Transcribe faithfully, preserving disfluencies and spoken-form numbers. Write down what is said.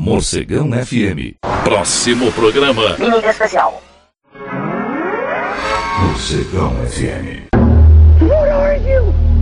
Morcegão F M. Próximo programa. Mídia especial. Morcegão F M. What are you?